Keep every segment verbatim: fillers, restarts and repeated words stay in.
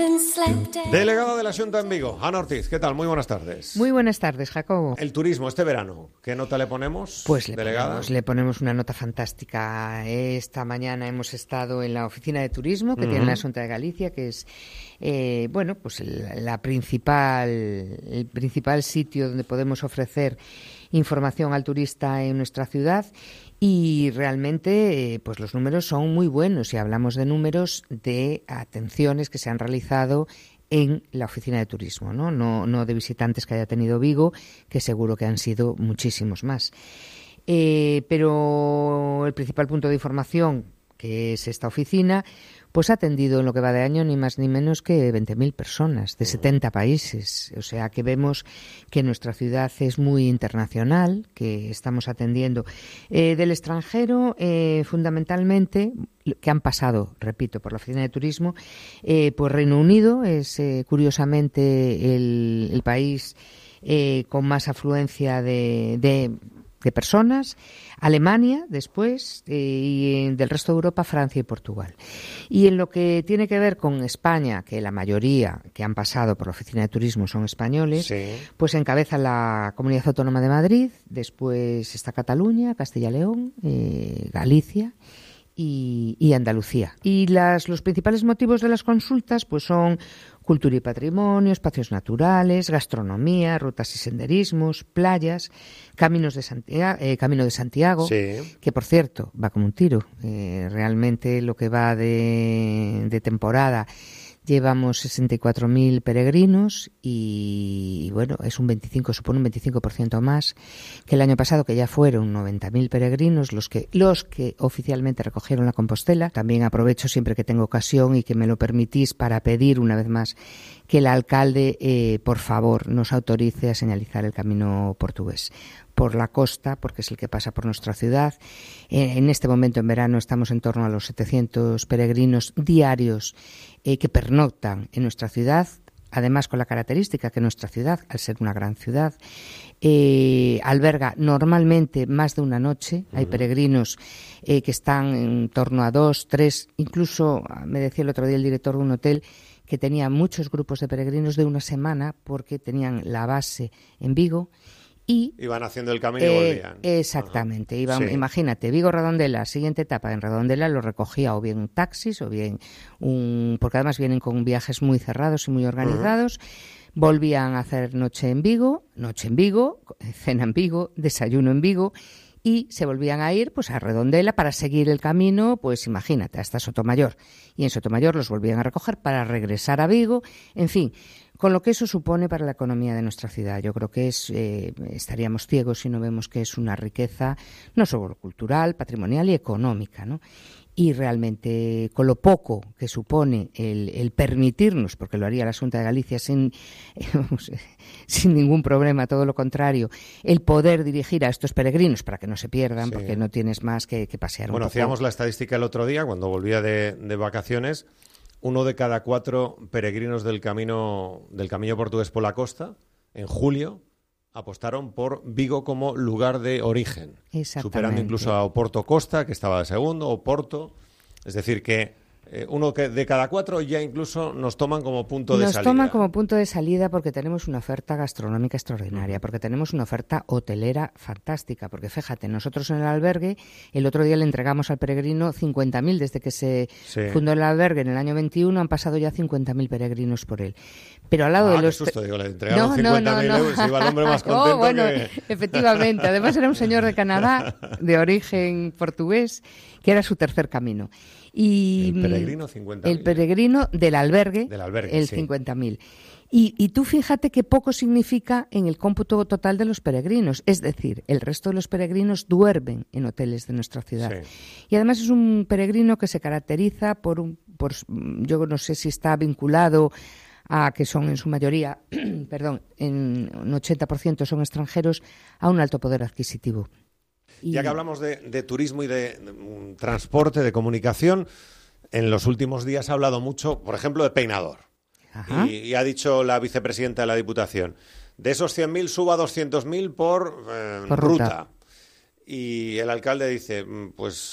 Delegada de la Xunta en Vigo, Ana Ortiz, ¿qué tal? Muy buenas tardes. Muy buenas tardes, Jacobo. El turismo este verano, ¿qué nota le ponemos, Pues le delegada? ponemos, le ponemos una nota fantástica. Esta mañana hemos estado en la oficina de turismo que uh-huh. tiene la Xunta de Galicia, que es eh, bueno, pues el, la principal, el principal sitio donde podemos ofrecer información al turista en nuestra ciudad. Y realmente, eh, pues los números son muy buenos. Y hablamos de números de atenciones que se han realizado en la oficina de turismo, ¿no? No, no de visitantes que haya tenido Vigo, que seguro que han sido muchísimos más. Eh, pero el principal punto de información, que es esta oficina, pues ha atendido en lo que va de año ni más ni menos que veinte mil personas de setenta países. O sea que vemos que nuestra ciudad es muy internacional, que estamos atendiendo eh, del extranjero, eh, fundamentalmente, que han pasado, repito, por la oficina de turismo, eh, pues Reino Unido es eh, curiosamente el, el país eh, con más afluencia de... de de personas, Alemania después eh, y del resto de Europa, Francia y Portugal. Y en lo que tiene que ver con España, que la mayoría que han pasado por la oficina de turismo son españoles, sí. pues encabeza la Comunidad Autónoma de Madrid, después está Cataluña, Castilla y León, eh, Galicia y, y Andalucía. Y las, los principales motivos de las consultas pues son cultura y patrimonio, espacios naturales, gastronomía, rutas y senderismos, playas, caminos de Santiago, eh, Camino de Santiago, sí. que por cierto va como un tiro. Eh, realmente lo que va de, de temporada llevamos sesenta y cuatro mil peregrinos y, y bueno, es un veinticinco, supone un veinticinco por ciento más que el año pasado, que ya fueron noventa mil peregrinos los que los que oficialmente recogieron la Compostela. También aprovecho siempre que tengo ocasión y que me lo permitís para pedir una vez más que el alcalde, eh, por favor, nos autorice a señalizar el camino portugués por la costa, porque es el que pasa por nuestra ciudad. Eh, en este momento, en verano, estamos en torno a los setecientos peregrinos diarios eh, que pernoctan en nuestra ciudad, además con la característica que nuestra ciudad, al ser una gran ciudad, eh, alberga normalmente más de una noche. Hay peregrinos eh, que están en torno a dos, tres, incluso, me decía el otro día el director de un hotel, que tenía muchos grupos de peregrinos de una semana porque tenían la base en Vigo. Y, iban haciendo el camino eh, y volvían. Exactamente. Iban, sí. Imagínate, Vigo-Redondela, siguiente etapa en Redondela lo recogía o bien taxis o bien un... porque además vienen con viajes muy cerrados y muy organizados. Uh-huh. Volvían a hacer noche en Vigo, noche en Vigo, cena en Vigo, desayuno en Vigo y se volvían a ir pues a Redondela para seguir el camino, pues imagínate, hasta Sotomayor. Y en Sotomayor los volvían a recoger para regresar a Vigo, en fin, con lo que eso supone para la economía de nuestra ciudad. Yo creo que es eh, estaríamos ciegos si no vemos que es una riqueza no solo cultural, patrimonial y económica, ¿no? Y realmente con lo poco que supone el, el permitirnos, porque lo haría la Xunta de Galicia sin, vamos, sin ningún problema, todo lo contrario, el poder dirigir a estos peregrinos para que no se pierdan, sí. porque no tienes más que, que pasear un Bueno, poco. hacíamos la estadística el otro día, cuando volvía de, de vacaciones, uno de cada cuatro peregrinos del camino, del camino portugués por la costa, en julio, apostaron por Vigo como lugar de origen, superando incluso a Oporto Costa, que estaba de segundo, Oporto. Es decir, que eh, uno que de cada cuatro ya incluso nos toman como punto de nos salida. Nos toman como punto de salida porque tenemos una oferta gastronómica extraordinaria, porque tenemos una oferta hotelera fantástica, porque fíjate, nosotros en el albergue, el otro día le entregamos al peregrino cincuenta mil, desde que se sí. fundó el albergue en el año veintiuno, han pasado ya cincuenta mil peregrinos por él. Pero al lado ah, de los... qué susto, digo, le entregaron no, cincuenta mil no, no, no. euros, iba el hombre más contento oh, bueno, que... efectivamente, además era un señor de Canadá, de origen portugués, que era su tercer camino. Y el peregrino cincuenta mil. El peregrino del albergue, del albergue el sí. cincuenta mil. Y, y tú fíjate que poco significa en el cómputo total de los peregrinos. Es decir, el resto de los peregrinos duermen en hoteles de nuestra ciudad. Sí. Y además es un peregrino que se caracteriza por, un, por, yo no sé si está vinculado a que son en su mayoría, perdón, en un ochenta por ciento son extranjeros, a un alto poder adquisitivo. Y... Ya que hablamos de, de turismo y de, de um, transporte, de comunicación, en los últimos días ha hablado mucho, por ejemplo, de Peinador. Y, y ha dicho la vicepresidenta de la Diputación, de esos cien mil suba doscientos mil por, eh, por ruta. ruta. Y el alcalde dice, pues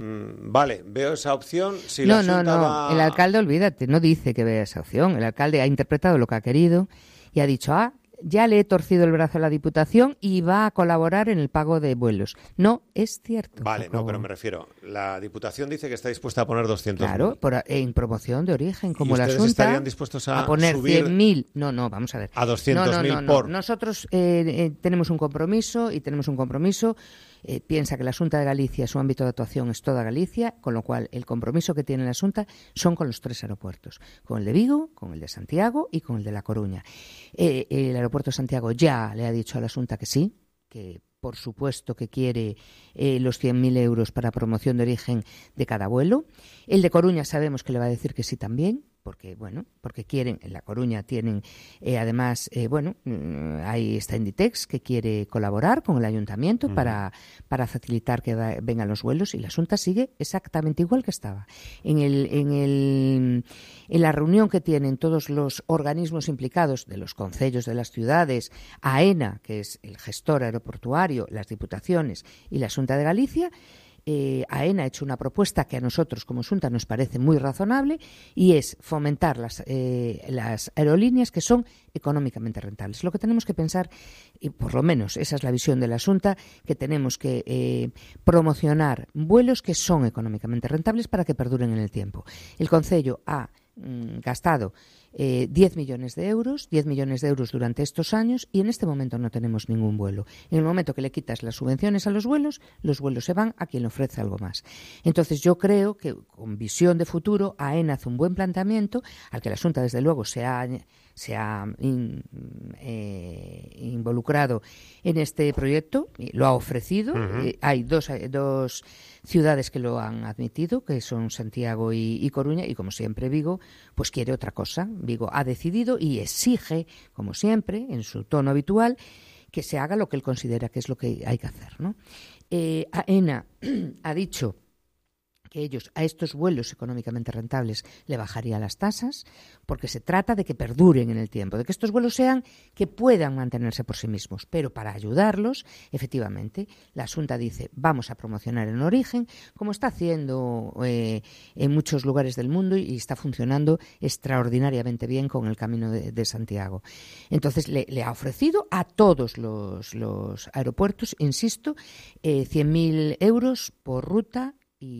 mmm, vale, veo esa opción. Si no, la no, no. va... El alcalde, olvídate, no dice que vea esa opción. El alcalde ha interpretado lo que ha querido y ha dicho, ah, ya le he torcido el brazo a la Diputación y va a colaborar en el pago de vuelos. No es cierto. Vale, Jacobo. no, pero me refiero, la Diputación dice que está dispuesta a poner doscientos mil. Claro, por, en promoción de origen, como ¿Y la ustedes Junta, estarían dispuestos a, a poner subir cien mil. No, no, vamos a ver. a doscientos mil no, no, no, por... No. Nosotros eh, eh, tenemos un compromiso y tenemos un compromiso. Eh, piensa que la Xunta de Galicia, su ámbito de actuación es toda Galicia, con lo cual el compromiso que tiene la Xunta son con los tres aeropuertos, con el de Vigo, con el de Santiago y con el de La Coruña. Eh, el aeropuerto de Santiago ya le ha dicho a la Xunta que sí, que por supuesto que quiere eh, los cien mil euros para promoción de origen de cada vuelo. El de Coruña sabemos que le va a decir que sí también, porque bueno, porque quieren, en La Coruña tienen eh, además, eh, bueno, ahí está Inditex que quiere colaborar con el ayuntamiento uh-huh. para, para facilitar que va, vengan los vuelos, y la Xunta sigue exactamente igual que estaba. En el, en el en la reunión que tienen todos los organismos implicados de los concellos de las ciudades, AENA, que es el gestor aeroportuario, las diputaciones y la Xunta de Galicia, Eh, AENA ha hecho una propuesta que a nosotros como Xunta nos parece muy razonable, y es fomentar las, eh, las aerolíneas que son económicamente rentables. Lo que tenemos que pensar, y por lo menos esa es la visión de la Xunta, que tenemos que eh, promocionar vuelos que son económicamente rentables para que perduren en el tiempo. El Concello ha mm, gastado Eh, diez millones de euros, diez millones de euros durante estos años, y en este momento no tenemos ningún vuelo. En el momento que le quitas las subvenciones a los vuelos, los vuelos se van a quien le ofrece algo más. Entonces yo creo que con visión de futuro AENA hace un buen planteamiento, al que la Xunta desde luego se ha, se ha in, eh, involucrado en este proyecto, lo ha ofrecido. Uh-huh. eh, hay dos, dos ciudades que lo han admitido, que son Santiago y, y Coruña, y como siempre Vigo pues quiere otra cosa. Vigo ha decidido y exige, como siempre, en su tono habitual, que se haga lo que él considera que es lo que hay que hacer, ¿no? Eh, AENA ha dicho que ellos a estos vuelos económicamente rentables le bajarían las tasas, porque se trata de que perduren en el tiempo, de que estos vuelos sean que puedan mantenerse por sí mismos. Pero para ayudarlos, efectivamente, la Xunta dice, vamos a promocionar en origen, como está haciendo eh, en muchos lugares del mundo, y está funcionando extraordinariamente bien con el Camino de, de Santiago. Entonces le, le ha ofrecido a todos los, los aeropuertos, insisto, eh, cien mil euros por ruta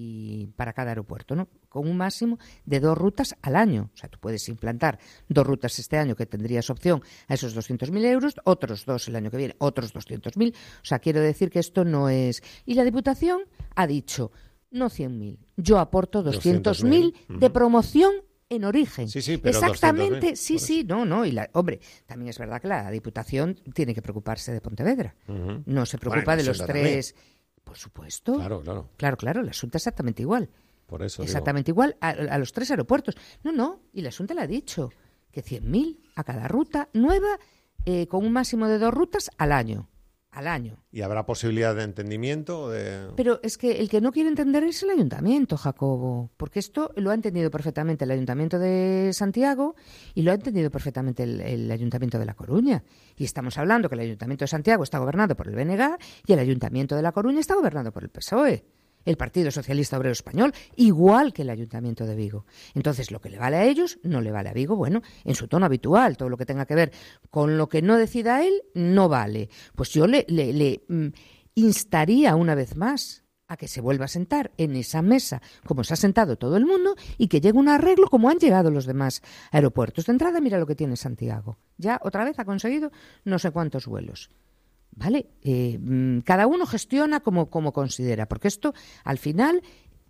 y para cada aeropuerto, ¿no? Con un máximo de dos rutas al año. O sea, tú puedes implantar dos rutas este año, que tendrías opción a esos doscientos mil euros, otros dos el año que viene, otros doscientos mil. O sea, quiero decir que esto no es... Y la Diputación ha dicho, no cien mil, yo aporto doscientos mil de promoción en origen. Sí, sí, pero exactamente, sí, sí, no, no. Y la, hombre, también es verdad que la Diputación tiene que preocuparse de Pontevedra. Uh-huh. No se preocupa bueno, de los tres... También. Por supuesto. Claro, claro. Claro, claro, la Xunta exactamente igual. Por eso Exactamente digo. igual a, a los tres aeropuertos. No, no, y la Xunta le ha dicho que cien mil a cada ruta nueva, eh, con un máximo de dos rutas al año. Al año. ¿Y habrá posibilidad de entendimiento? De... Pero es que el que no quiere entender es el ayuntamiento, Jacobo, porque esto lo ha entendido perfectamente el ayuntamiento de Santiago y lo ha entendido perfectamente el, el ayuntamiento de La Coruña. Y estamos hablando que el ayuntamiento de Santiago está gobernado por el B N G y el ayuntamiento de La Coruña está gobernado por el P S O E. El Partido Socialista Obrero Español, igual que el Ayuntamiento de Vigo. Entonces, lo que le vale a ellos, no le vale a Vigo, bueno, en su tono habitual. Todo lo que tenga que ver con lo que no decida él, no vale. Pues yo le, le, le mm, instaría una vez más a que se vuelva a sentar en esa mesa, como se ha sentado todo el mundo, y que llegue un arreglo como han llegado los demás aeropuertos. De entrada, mira lo que tiene Santiago. Ya otra vez ha conseguido no sé cuántos vuelos. ¿Vale? Eh, cada uno gestiona como, como considera, porque esto, al final,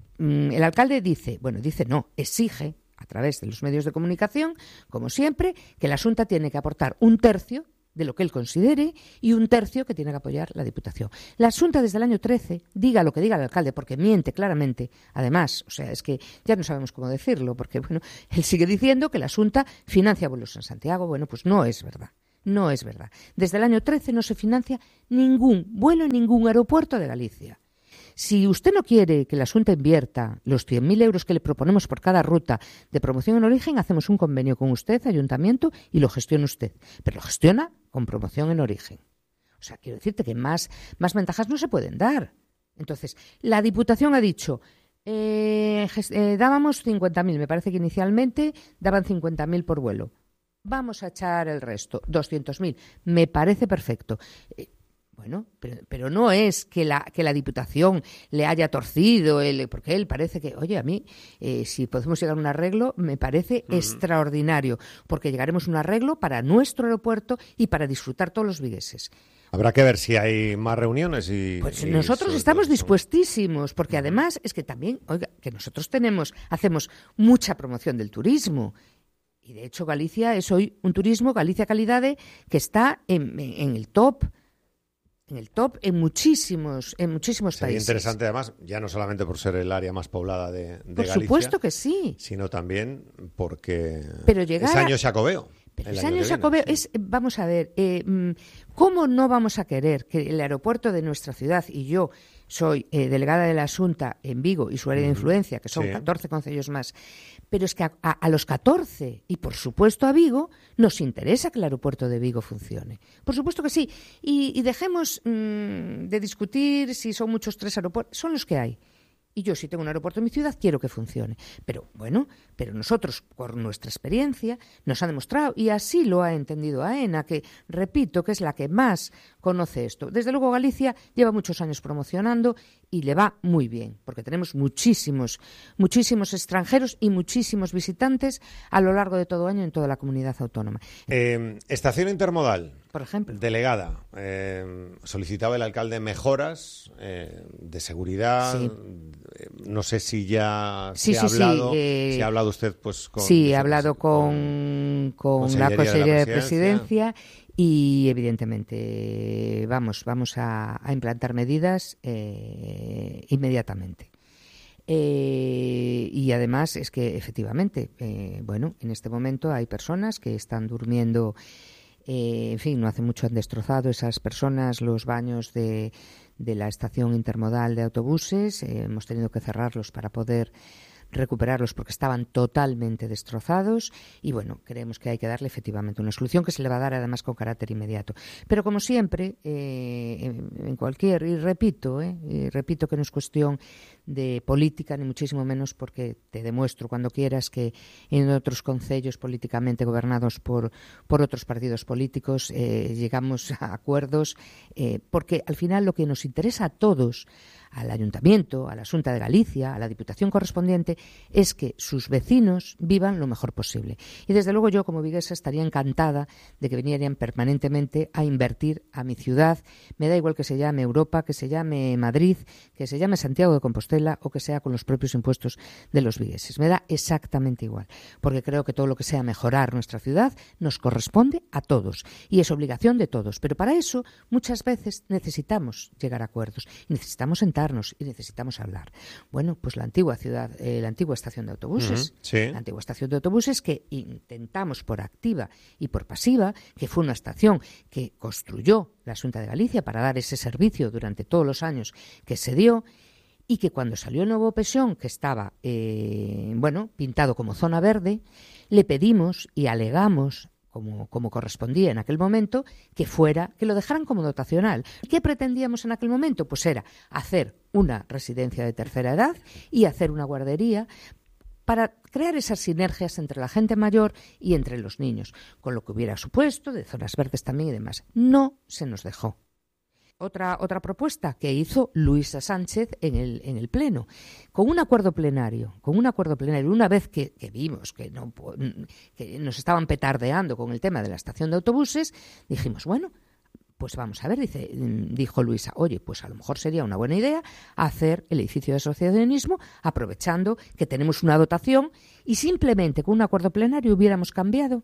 el alcalde dice, bueno, dice no, exige, a través de los medios de comunicación, como siempre, que la Xunta tiene que aportar un tercio de lo que él considere y un tercio que tiene que apoyar la Diputación. La Xunta desde el año trece, diga lo que diga el alcalde, porque miente claramente, además, o sea, es que ya no sabemos cómo decirlo, porque, bueno, él sigue diciendo que la Xunta financia vuelos en Santiago. Bueno, pues no es verdad. No es verdad. Desde el año trece no se financia ningún vuelo en ningún aeropuerto de Galicia. Si usted no quiere que la Xunta invierta los cien mil euros que le proponemos por cada ruta de promoción en origen, hacemos un convenio con usted, ayuntamiento, y lo gestiona usted. Pero lo gestiona con promoción en origen. O sea, quiero decirte que más, más ventajas no se pueden dar. Entonces, la Diputación ha dicho, Eh, eh, dábamos cincuenta mil, me parece que inicialmente daban cincuenta mil por vuelo. Vamos a echar el resto, doscientos mil. Me parece perfecto. Eh, bueno, pero, pero no es que la, que la Diputación le haya torcido, el, porque él parece que, oye, a mí, eh, si podemos llegar a un arreglo, me parece uh-huh. extraordinario, porque llegaremos a un arreglo para nuestro aeropuerto y para disfrutar todos los vigueses. Habrá que ver si hay más reuniones y... Pues y nosotros estamos dispuestísimos, porque además es que también, oiga, que nosotros tenemos, hacemos mucha promoción del turismo. Y de hecho Galicia es hoy un turismo, Galicia Calidade, que está en, en el top, en el top en muchísimos, en muchísimos Sería países. Interesante además, ya no solamente por ser el área más poblada de, de por Galicia. Por supuesto que sí. Sino también porque Pero llegar es año Xacobeo. Pero ese año Xacobeo es, vamos a ver, eh, ¿cómo no vamos a querer que el aeropuerto de nuestra ciudad, y yo soy eh, delegada de la Xunta en Vigo y su área de influencia, que son sí. catorce concellos más, pero es que a, a, a los catorce y por supuesto a Vigo nos interesa que el aeropuerto de Vigo funcione. Por supuesto que sí. Y, y dejemos mmm, de discutir si son muchos tres aeropuertos, son los que hay. Y yo, si tengo un aeropuerto en mi ciudad, quiero que funcione. Pero, bueno, pero nosotros, por nuestra experiencia, nos ha demostrado, y así lo ha entendido AENA, que, repito, que es la que más conoce esto. Desde luego, Galicia lleva muchos años promocionando y le va muy bien, porque tenemos muchísimos, muchísimos extranjeros y muchísimos visitantes a lo largo de todo año en toda la comunidad autónoma. Eh, estación intermodal. Por ejemplo. Delegada, eh, solicitaba el alcalde mejoras eh, de seguridad. Sí. Eh, no sé si ya sí, se sí, ha hablado, sí, eh, si ha hablado usted pues con... Sí, he hablado con, con, con la Consellería de, de Presidencia y evidentemente vamos, vamos a, a implantar medidas eh, inmediatamente. Eh, y además es que efectivamente, eh, bueno, en este momento hay personas que están durmiendo. Eh, en fin, no hace mucho han destrozado esas personas los baños de, de la estación intermodal de autobuses. Eh, hemos tenido que cerrarlos para poder recuperarlos porque estaban totalmente destrozados y bueno, creemos que hay que darle efectivamente una solución que se le va a dar además con carácter inmediato. Pero como siempre, eh, en, en cualquier, y repito, eh, y repito que no es cuestión de política ni muchísimo menos porque te demuestro cuando quieras que en otros concellos políticamente gobernados por, por otros partidos políticos eh, llegamos a acuerdos eh, porque al final lo que nos interesa a todos, al Ayuntamiento, a la Xunta de Galicia, a la Diputación correspondiente, es que sus vecinos vivan lo mejor posible. Y desde luego yo, como viguesa, estaría encantada de que vinieran permanentemente a invertir a mi ciudad. Me da igual que se llame Europa, que se llame Madrid, que se llame Santiago de Compostela o que sea con los propios impuestos de los vigueses. Me da exactamente igual, porque creo que todo lo que sea mejorar nuestra ciudad nos corresponde a todos y es obligación de todos. Pero para eso muchas veces necesitamos llegar a acuerdos y necesitamos sentarnos y necesitamos hablar. Bueno, pues la antigua ciudad, eh, la antigua estación de autobuses, uh-huh, sí. la antigua estación de autobuses que intentamos por activa y por pasiva, que fue una estación que construyó la Xunta de Galicia para dar ese servicio durante todos los años que se dio y que cuando salió el nuevo Pexón, que estaba, eh, bueno, pintado como zona verde, le pedimos y alegamos Como, como correspondía en aquel momento, que fuera, que lo dejaran como dotacional. ¿Qué pretendíamos en aquel momento? Pues era hacer una residencia de tercera edad y hacer una guardería para crear esas sinergias entre la gente mayor y entre los niños, con lo que hubiera supuesto de zonas verdes también y demás. No se nos dejó. Otra, otra propuesta que hizo Luisa Sánchez en el, en el Pleno, con un acuerdo plenario, con un acuerdo plenario, una vez que, que vimos que, no, que nos estaban petardeando con el tema de la estación de autobuses, dijimos, bueno, pues vamos a ver, dice, dijo Luisa, oye, pues a lo mejor sería una buena idea hacer el edificio de asociacionismo aprovechando que tenemos una dotación y simplemente con un acuerdo plenario hubiéramos cambiado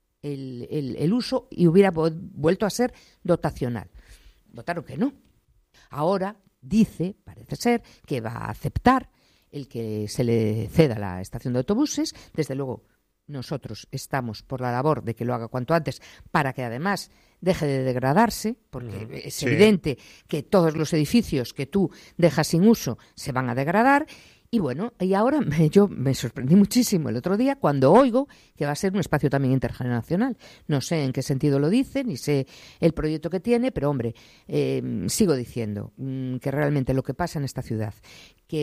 el, el, el uso y hubiera vuelto a ser dotacional. Votaron que no. Ahora dice, parece ser, que va a aceptar el que se le ceda la estación de autobuses. Desde luego, nosotros estamos por la labor de que lo haga cuanto antes para que además deje de degradarse, porque mm, es sí. evidente que todos los edificios que tú dejas sin uso se van a degradar. Y bueno, y ahora me, yo me sorprendí muchísimo el otro día cuando oigo que va a ser un espacio también intergeneracional. No sé en qué sentido lo dice, ni sé el proyecto que tiene, pero hombre, eh, sigo diciendo mmm, que realmente lo que pasa en esta ciudad, que